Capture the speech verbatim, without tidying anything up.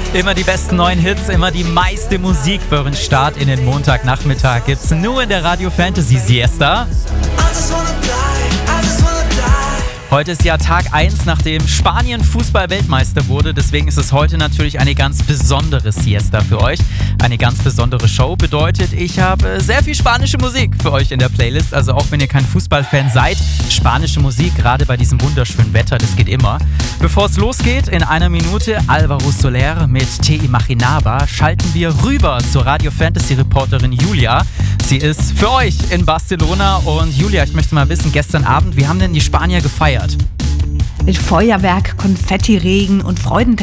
Immer die besten neuen Hits, immer die meiste Musik für den Start in den Montagnachmittag gibt's nur in der Radio Fantasy Siesta. Heute ist ja Tag eins, nachdem Spanien Fußball-Weltmeister wurde. Deswegen ist es heute natürlich eine ganz besondere Siesta für euch. Eine ganz besondere Show bedeutet, ich habe sehr viel spanische Musik für euch in der Playlist. Also auch wenn ihr kein Fußballfan seid, spanische Musik, gerade bei diesem wunderschönen Wetter, das geht immer. Bevor es losgeht, in einer Minute Álvaro Soler mit Te Imaginaba, schalten wir rüber zur Radio Fantasy Reporterin Julia. Sie ist für euch in Barcelona. Und Julia, ich möchte mal wissen, gestern Abend, wie haben denn die Spanier gefeiert? Mit Feuerwerk, Konfettiregen und Freudentänzen